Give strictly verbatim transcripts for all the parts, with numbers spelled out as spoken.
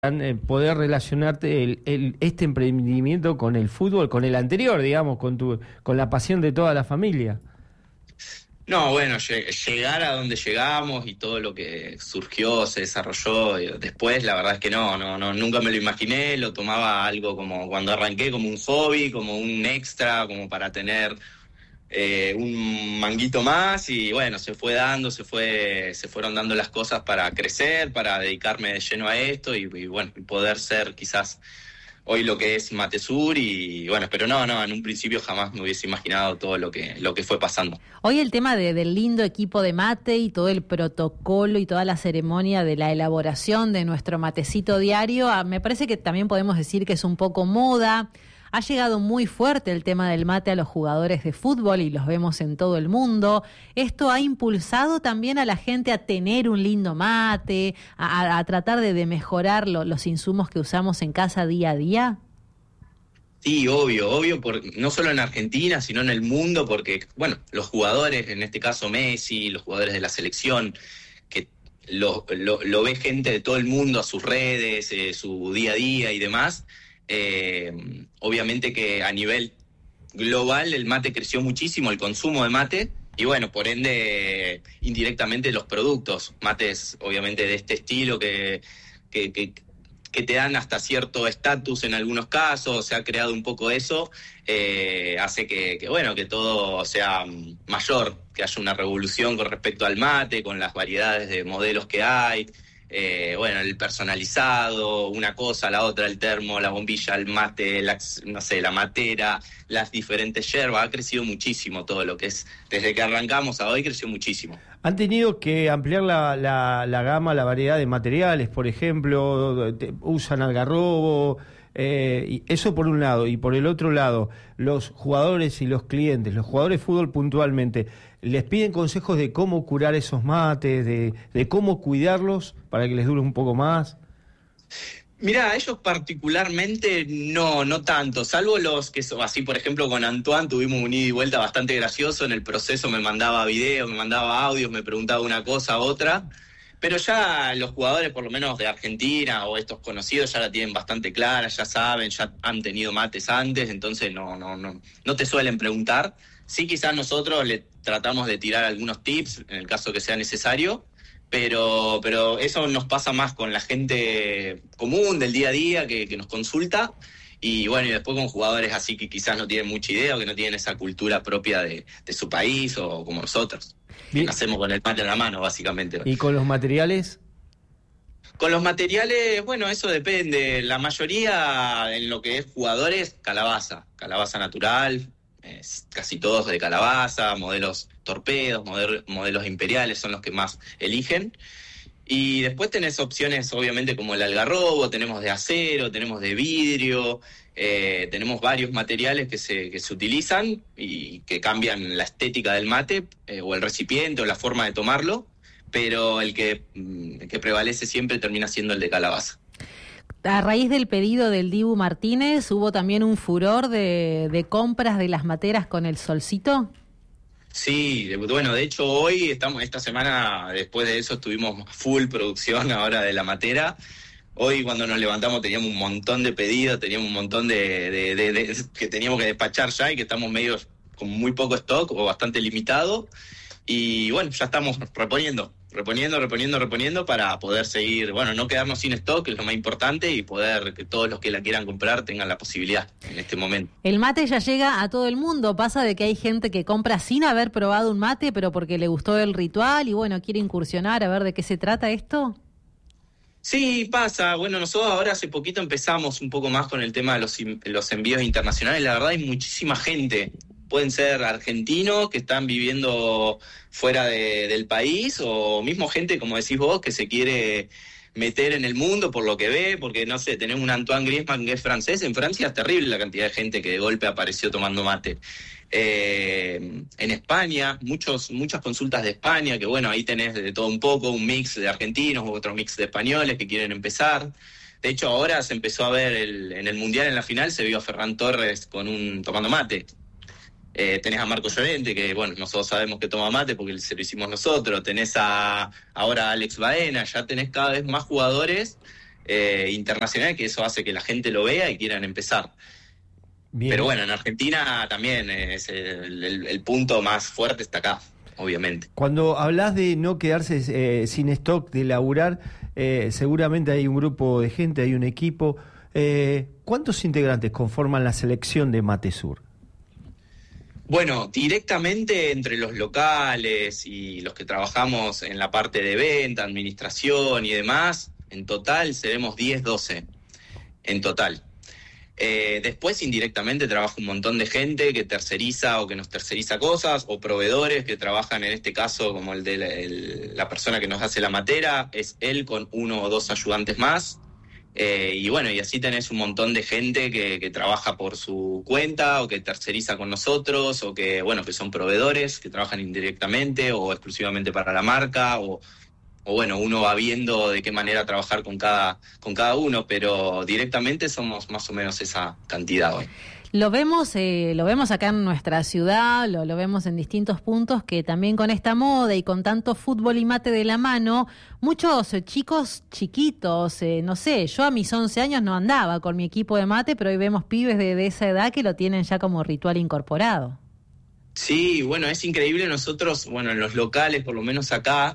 eh, poder relacionarte el, el, este emprendimiento con el fútbol, con el anterior, digamos, con tu, con la pasión de toda la familia. No, bueno, llegar a donde llegamos y todo lo que surgió, se desarrolló después, la verdad es que no, no, no, nunca me lo imaginé, lo tomaba algo como cuando arranqué, como un hobby, como un extra, como para tener eh, un manguito más, y bueno, se fue dando, se fue, se fueron dando las cosas para crecer, para dedicarme de lleno a esto y, y bueno, poder ser quizás hoy lo que es Matesur y bueno, pero no, no, en un principio jamás me hubiese imaginado todo lo que lo que fue pasando. Hoy el tema de, del lindo equipo de mate y todo el protocolo y toda la ceremonia de la elaboración de nuestro matecito diario, me parece que también podemos decir que es un poco moda. Ha llegado muy fuerte el tema del mate a los jugadores de fútbol y los vemos en todo el mundo. ¿Esto ha impulsado también a la gente a tener un lindo mate, a, a tratar de, de mejorar lo, los insumos que usamos en casa día a día? Sí, obvio, obvio, por, no solo en Argentina, sino en el mundo, porque, bueno, los jugadores, en este caso Messi, los jugadores de la selección, que lo, lo, lo ve gente de todo el mundo a sus redes, eh, su día a día y demás. Eh, obviamente que a nivel global el mate creció muchísimo, el consumo de mate, y bueno, por ende, indirectamente los productos, mates obviamente de este estilo que, que, que, que te dan hasta cierto estatus en algunos casos, se ha creado un poco eso, eh, hace que, que, bueno, que todo sea mayor, que haya una revolución con respecto al mate, con las variedades de modelos que hay. Eh, bueno, el personalizado, una cosa, la otra, el termo, la bombilla, el mate, la, no sé, la matera, las diferentes yerbas, ha crecido muchísimo todo lo que es, desde que arrancamos a hoy creció muchísimo. Han tenido que ampliar la, la, la gama, la variedad de materiales, por ejemplo, te, usan algarrobo, eh, y eso por un lado, y por el otro lado, los jugadores y los clientes, los jugadores de fútbol puntualmente, les piden consejos de cómo curar esos mates, de, de cómo cuidarlos para que les dure un poco más. Mirá, ellos particularmente no, no tanto, salvo los que son así, por ejemplo, con Antoine tuvimos un ida y vuelta bastante gracioso, en el proceso me mandaba videos, me mandaba audios, me preguntaba una cosa, otra, pero ya los jugadores, por lo menos de Argentina o estos conocidos, ya la tienen bastante clara, ya saben, ya han tenido mates antes, entonces no, no, no, no te suelen preguntar. Sí, quizás nosotros le tratamos de tirar algunos tips, en el caso que sea necesario, pero pero eso nos pasa más con la gente común del día a día que, que nos consulta, y bueno, y después con jugadores así que quizás no tienen mucha idea o que no tienen esa cultura propia de, de su país o como nosotros. Bien. Nacemos con el mate en la mano, básicamente. ¿Y con los materiales? Con los materiales, bueno, eso depende. La mayoría en lo que es jugadores, calabaza, calabaza natural, eh, casi todos de calabaza, modelos torpedos, model, modelos imperiales son los que más eligen. Y después tenés opciones, obviamente, como el algarrobo, tenemos de acero, tenemos de vidrio, eh, tenemos varios materiales que se, que se utilizan y que cambian la estética del mate, eh, o el recipiente, o la forma de tomarlo, pero el que, el que prevalece siempre termina siendo el de calabaza. A raíz del pedido del Dibu Martínez, ¿hubo también un furor de, de compras de las materas con el solcito? Sí, bueno, de hecho hoy estamos, esta semana después de eso estuvimos full producción ahora de la matera. Hoy cuando nos levantamos teníamos un montón de pedidos, teníamos un montón de, de, de, de que teníamos que despachar ya y que estamos medio con muy poco stock o bastante limitado. Y bueno, ya estamos reponiendo, reponiendo, reponiendo, reponiendo para poder seguir, bueno, no quedarnos sin stock, que es lo más importante, y poder que todos los que la quieran comprar tengan la posibilidad en este momento. El mate ya llega a todo el mundo, pasa de que hay gente que compra sin haber probado un mate, pero porque le gustó el ritual y bueno, quiere incursionar a ver de qué se trata esto. Sí, pasa. Bueno, nosotros ahora hace poquito empezamos un poco más con el tema de los, los envíos internacionales. La verdad hay muchísima gente. Pueden ser argentinos que están viviendo fuera de, del país, o mismo gente, como decís vos, que se quiere meter en el mundo por lo que ve, porque, no sé, tenemos un Antoine Griezmann que es francés. En Francia es terrible la cantidad de gente que de golpe apareció tomando mate. Eh, en España, muchos muchas consultas de España, que bueno, ahí tenés de todo un poco, un mix de argentinos, otro mix de españoles que quieren empezar. De hecho, ahora se empezó a ver el, en el Mundial, en la final, se vio a Ferran Torres con un tomando mate. Eh, tenés a Marco Llorente, que bueno, nosotros sabemos que toma mate porque se lo hicimos nosotros. Tenés a ahora a Alex Baena, ya tenés cada vez más jugadores eh, internacional, que eso hace que la gente lo vea y quieran empezar. Bien. Pero bueno, en Argentina también es el, el, el punto más fuerte está acá, obviamente. Cuando hablas de no quedarse eh, sin stock, de laburar, eh, seguramente hay un grupo de gente, hay un equipo. Eh, ¿Cuántos integrantes conforman la selección de Matesur? Bueno, directamente entre los locales y los que trabajamos en la parte de venta, administración y demás, en total seremos diez, doce, en total. Eh, después, indirectamente, trabaja un montón de gente que terceriza o que nos terceriza cosas, o proveedores que trabajan, en este caso, como el de la, el, la persona que nos hace la matera, es él con uno o dos ayudantes más. Eh, y bueno, y así tenés un montón de gente que, que trabaja por su cuenta, o que terceriza con nosotros, o que, bueno, que son proveedores, que trabajan indirectamente o exclusivamente para la marca, o... o bueno, uno va viendo de qué manera trabajar con cada con cada uno, pero directamente somos más o menos esa cantidad hoy. Lo vemos, eh, lo vemos acá en nuestra ciudad, lo, lo vemos en distintos puntos, que también con esta moda y con tanto fútbol y mate de la mano, muchos eh, chicos chiquitos, eh, no sé, yo a mis once años no andaba con mi equipo de mate, pero hoy vemos pibes de, de esa edad que lo tienen ya como ritual incorporado. Sí, bueno, es increíble. Nosotros, bueno, en los locales, por lo menos acá,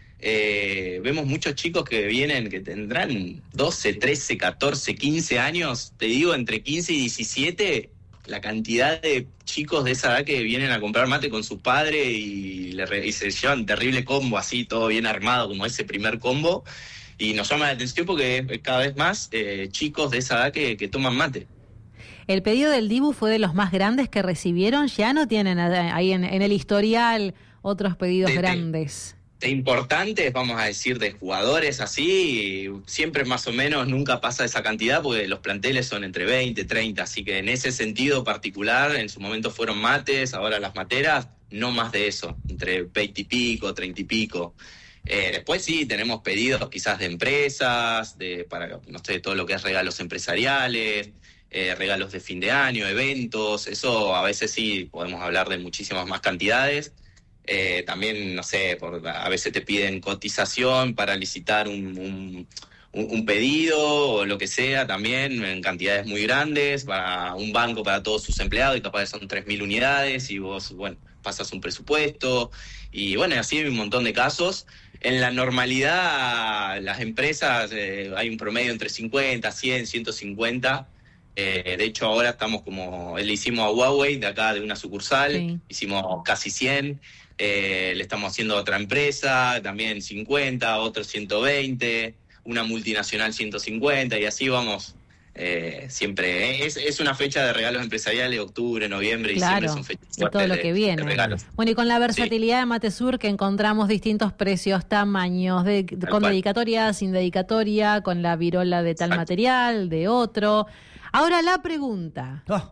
Eh, vemos muchos chicos que vienen, que tendrán doce, trece, catorce, quince años, te digo, entre quince y diecisiete, la cantidad de chicos de esa edad que vienen a comprar mate con su padre y, le re, y se llevan terrible combo, así, todo bien armado, como ese primer combo, y nos llama la atención porque cada vez más eh, chicos de esa edad que, que toman mate. El pedido del Dibu fue de los más grandes que recibieron, ya no tienen ahí en, en el historial otros pedidos de, grandes. De importantes, vamos a decir, de jugadores así, siempre más o menos nunca pasa esa cantidad porque los planteles son entre veinte, treinta, así que en ese sentido particular, en su momento fueron mates, ahora las materas, no más de eso, entre veinte y pico, treinta y pico. Eh, después sí, tenemos pedidos quizás de empresas, de para no sé, todo lo que es regalos empresariales, eh, regalos de fin de año, eventos, eso a veces sí podemos hablar de muchísimas más cantidades. Eh, también, no sé, por, a veces te piden cotización para licitar un, un, un pedido o lo que sea, también en cantidades muy grandes, para un banco para todos sus empleados, y capaz son tres mil unidades, y vos, bueno, pasas un presupuesto, y bueno, así hay un montón de casos. En la normalidad, las empresas, eh, hay un promedio entre cincuenta, cien, ciento cincuenta. Eh, de hecho, ahora estamos como, le hicimos a Huawei, de acá, de una sucursal, sí. Hicimos casi cien. Eh, le estamos haciendo a otra empresa, también cincuenta, otro ciento veinte, una multinacional ciento cincuenta, y así vamos eh, siempre. Es, es una fecha de regalos empresariales, octubre, noviembre, claro, diciembre, son fechas fuertes todo lo que de, viene. de regalos. Bueno, y con la versatilidad sí. de Matesur, que encontramos distintos precios, tamaños, de, de, con dedicatoria, sin dedicatoria, con la virola de tal Exacto. material, de otro. Ahora la pregunta, oh.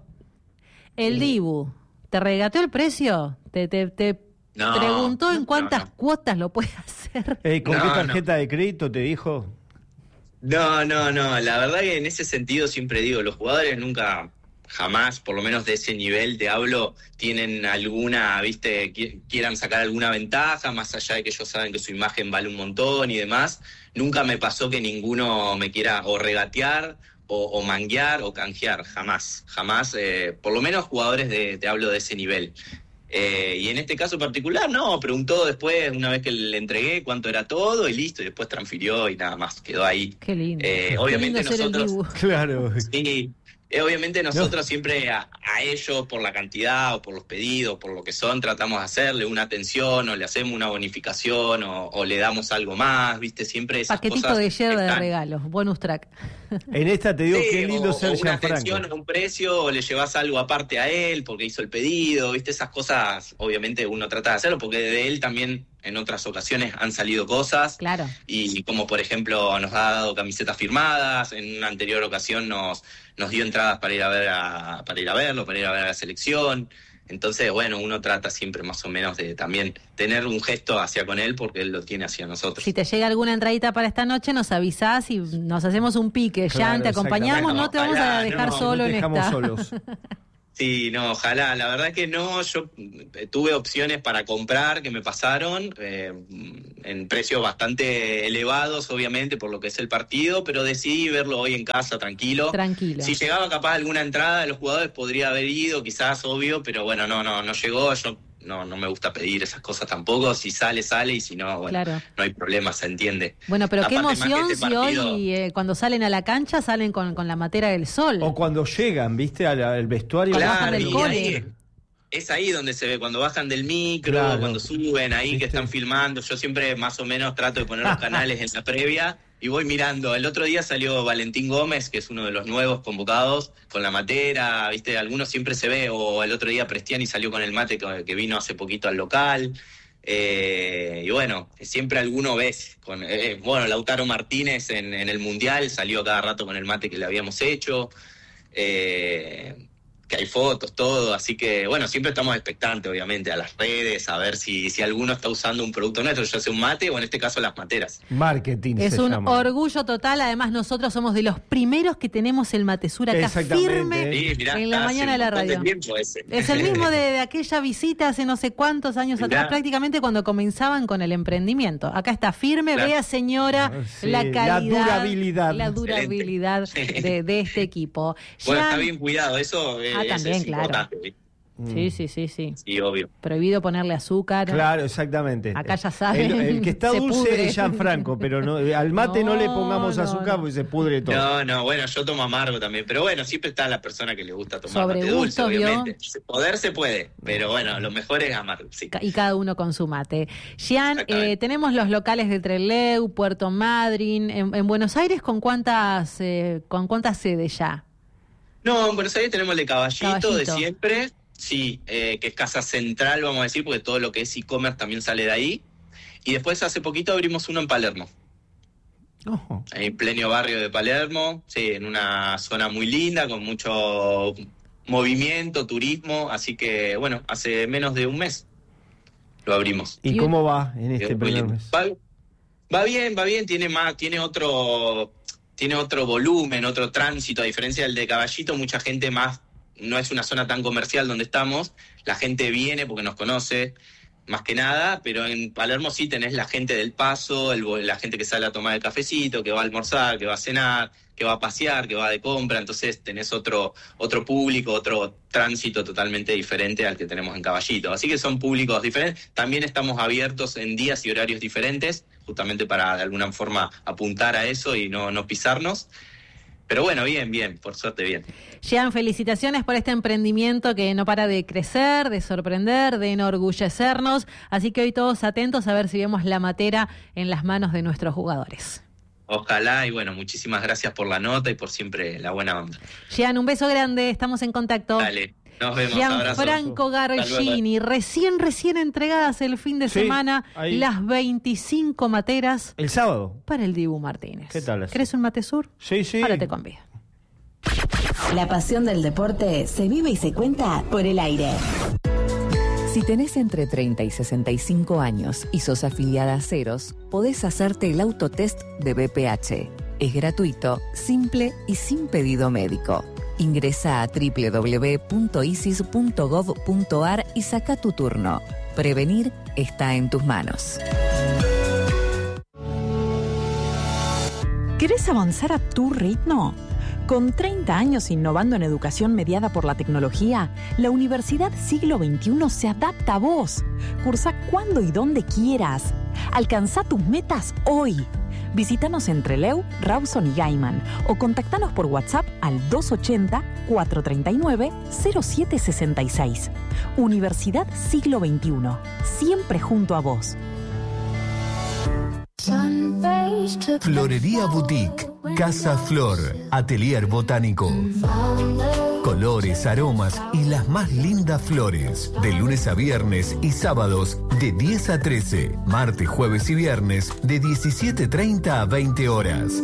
el Dibu, ¿te regateó el precio? ¿Te, te, te No, preguntó en cuántas no, no. cuotas lo puede hacer? Eh, ¿Con no, qué tarjeta no. de crédito te dijo? No, no, no. La verdad que en ese sentido siempre digo, los jugadores nunca, jamás, por lo menos de ese nivel te hablo, tienen alguna, viste, quieran sacar alguna ventaja, más allá de que ellos saben que su imagen vale un montón y demás. Nunca me pasó que ninguno me quiera o regatear o, o manguear o canjear, jamás, jamás. Eh, por lo menos jugadores de, te hablo de ese nivel. Eh, y en este caso particular, no, preguntó después, una vez que le entregué, cuánto era todo y listo, y después transfirió y nada más, quedó ahí. Qué lindo. Eh, Qué obviamente lindo nosotros, claro. Sí, eh, obviamente nosotros no. siempre a, a ellos, por la cantidad o por los pedidos, por lo que son, tratamos de hacerle una atención o le hacemos una bonificación o, o le damos algo más, viste, siempre esas Paquetito cosas de yerba están. de regalos, bonus track. En esta te digo, sí, qué lindo o, ser o una Gianfranco. atención a un precio, o le llevas algo aparte a él porque hizo el pedido, viste, esas cosas obviamente uno trata de hacerlo porque de él también en otras ocasiones han salido cosas. Claro. Y como por ejemplo nos ha dado camisetas firmadas, en una anterior ocasión nos, nos dio entradas para ir a ver a, para ir a verlo, para ir a ver a la selección. Entonces, bueno, uno trata siempre más o menos de también tener un gesto hacia con él porque él lo tiene hacia nosotros. Si te llega alguna entradita para esta noche, nos avisás y nos hacemos un pique. Claro, Jan, te acompañamos, no te vamos a dejar no, solo no te en dejamos esta. solos. Sí, no, ojalá. La verdad que no, yo tuve opciones para comprar que me pasaron eh, en precios bastante elevados, obviamente, por lo que es el partido, pero decidí verlo hoy en casa, tranquilo. Tranquilo. Si llegaba capaz alguna entrada de los jugadores, podría haber ido, quizás, obvio, pero bueno, no, no, no llegó. Yo no, no me gusta pedir esas cosas tampoco. Si sale, sale, y si no, bueno, claro. no hay problema, se entiende. Bueno, pero Aparte, qué emoción este si partido... hoy, eh, cuando salen a la cancha, salen con, con la matera del sol. O cuando llegan, ¿viste? Al, al vestuario. Cuando bajan Claro, del y cole. ahí, es ahí donde se ve, cuando bajan del micro, Claro. cuando suben, ahí ¿Viste? que están filmando. Yo siempre más o menos trato de poner los canales en la previa y voy mirando. El otro día salió Valentín Gómez, que es uno de los nuevos convocados, con la matera, ¿viste? Algunos siempre se ve, o el otro día Prestiani salió con el mate que, que vino hace poquito al local. Eh, y bueno, siempre alguno ves. Con, eh, bueno, Lautaro Martínez en, en el Mundial salió cada rato con el mate que le habíamos hecho. Eh, que hay fotos, todo, así que bueno, siempre estamos expectantes, obviamente, a las redes, a ver si, si alguno está usando un producto nuestro, ya sea un mate o en este caso las materas. Marketing Es se un llama. orgullo total, además nosotros somos de los primeros que tenemos el Matesur acá Exactamente. firme Sí, mirá, en la hace mañana de un la montón de radio. tiempo ese. Es el mismo de, de aquella visita hace no sé cuántos años Mirá. atrás, prácticamente cuando comenzaban con el emprendimiento. Acá está firme, Claro. vea señora, Sí, la la calidad, durabilidad. la durabilidad de, de este equipo. Bueno, Jean- está bien cuidado, eso eh, Ah, es, también, es claro. importante. Sí, sí, sí, sí. Sí, obvio. Prohibido ponerle azúcar. Claro, exactamente. Acá ya saben, El, el que está se dulce pudre. es Gianfranco, pero no, al mate no, No, le pongamos no, azúcar no. porque se pudre todo. No, no, bueno, yo tomo amargo también, pero bueno, siempre está la persona que le gusta tomar Sobre mate dulce, gusto, ¿vio? obviamente. Poder se puede, pero bueno, lo mejor es amargo, sí. Ca- Y cada uno con su mate. Jean, Exactamente. eh, tenemos los locales de Trelew, Puerto Madryn. En, en Buenos Aires, ¿con cuántas eh, con cuántas sedes ya? No, en Buenos Aires tenemos el de Caballito, Caballito. de siempre, sí, eh, que es casa central, vamos a decir, porque todo lo que es e-commerce también sale de ahí. Y después hace poquito abrimos uno en Palermo, Ojo. en pleno barrio de Palermo, sí, en una zona muy linda, con mucho movimiento, turismo, así que bueno, hace menos de un mes lo abrimos. ¿Y Y- cómo va en este Muy primer lindo. mes? Va, va bien, va bien, tiene más, tiene otro, tiene otro volumen, otro tránsito, a diferencia del de Caballito, mucha gente más, no es una zona tan comercial donde estamos, la gente viene porque nos conoce, más que nada, pero en Palermo sí tenés la gente del paso, el, la gente que sale a tomar el cafecito, que va a almorzar, que va a cenar, que va a pasear, que va de compra, entonces tenés otro, otro público, otro tránsito totalmente diferente al que tenemos en Caballito. Así que son públicos diferentes. También estamos abiertos en días y horarios diferentes, justamente para de alguna forma apuntar a eso y no, no pisarnos. Pero bueno, bien, bien, por suerte bien. Jean, felicitaciones por este emprendimiento que no para de crecer, de sorprender, de enorgullecernos. Así que hoy todos atentos a ver si vemos la matera en las manos de nuestros jugadores. Ojalá, y bueno, muchísimas gracias por la nota y por siempre la buena onda. Jean, un beso grande, estamos en contacto. Dale, nos vemos, abrazos. Gianfranco Hasta luego. Gargini, recién, recién entregadas el fin de Sí, semana, ahí. las veinticinco materas El sábado. para el Dibu Martínez. ¿Qué tal así? ¿Querés un Matesur? Sí, sí. Ahora te convido. La pasión del deporte se vive y se cuenta por el aire. Si tenés entre treinta y sesenta y cinco años y sos afiliada a Ceros, podés hacerte el autotest de B P H. Es gratuito, simple y sin pedido médico. Ingresa a doble u doble u doble u punto isis punto gov punto ar y saca tu turno. Prevenir está en tus manos. ¿Querés avanzar a tu ritmo? Con treinta años innovando en educación mediada por la tecnología, la Universidad Siglo veintiuno se adapta a vos. Cursa cuando y donde quieras. Alcanzá tus metas hoy. Visítanos en Trelew, Rawson y Gaiman o contactanos por WhatsApp al dos ochenta, cuatrocientos treinta y nueve, cero siete sesenta y seis. Universidad Siglo veintiuno, siempre junto a vos. Florería Boutique, Casa Flor, Atelier Botánico. Colores, aromas y las más lindas flores. De lunes a viernes y sábados de diez a trece. Martes, jueves y viernes de diecisiete treinta a veinte horas.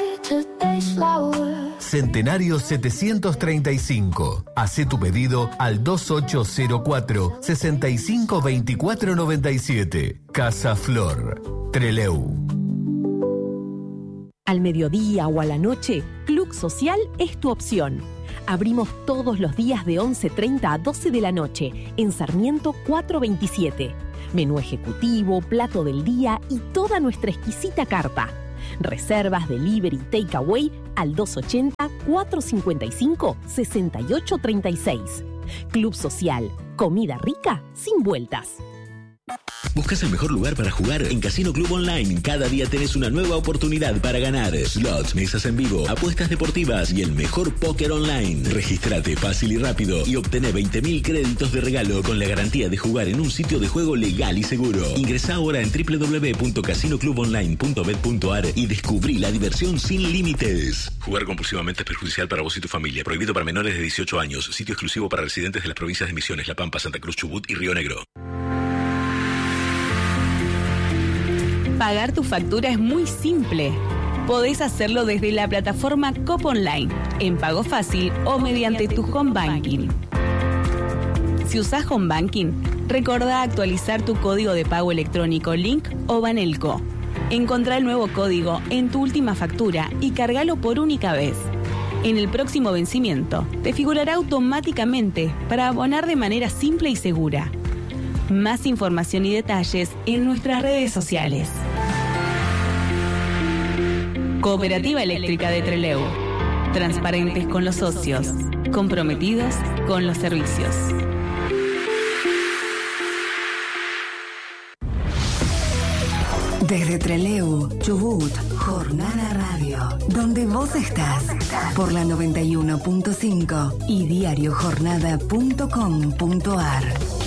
Centenario setecientos treinta y cinco. Hacé tu pedido al dos ocho cero cuatro, seis cinco dos cuatro nueve siete. Casa Flor, Trelew. Al mediodía o a la noche, Club Social es tu opción. Abrimos todos los días de once treinta a doce de la noche en Sarmiento cuatrocientos veintisiete. Menú ejecutivo, plato del día y toda nuestra exquisita carta. Reservas, delivery, takeaway al dos ochenta, cuatrocientos cincuenta y cinco, sesenta y ocho treinta y seis. Club Social, comida rica sin vueltas. ¿Buscas el mejor lugar para jugar? En Casino Club Online, cada día tenés una nueva oportunidad para ganar. Slots, mesas en vivo, apuestas deportivas y el mejor póker online. Regístrate fácil y rápido y obtené veinte mil créditos de regalo con la garantía de jugar en un sitio de juego legal y seguro. Ingresá ahora en doble u doble u doble u punto casino club online punto bet punto a r y descubrí la diversión sin límites. Jugar compulsivamente es perjudicial para vos y tu familia. Prohibido para menores de dieciocho años. Sitio exclusivo para residentes de las provincias de Misiones, La Pampa, Santa Cruz, Chubut y Río Negro. Pagar tu factura es muy simple. Podés hacerlo desde la plataforma Cop Online, en pago fácil o mediante tu home banking. Si usás home banking, recordá actualizar tu código de pago electrónico Link o Banelco. Encontrá el nuevo código en tu última factura y cargalo por única vez. En el próximo vencimiento, te figurará automáticamente para abonar de manera simple y segura. Más información y detalles en nuestras redes sociales. Cooperativa Eléctrica de Trelew. Transparentes con los socios. Comprometidos con los servicios. Desde Trelew, Chubut, Jornada Radio, donde vos estás, por la noventa y uno punto cinco y diario jornada punto com punto a r.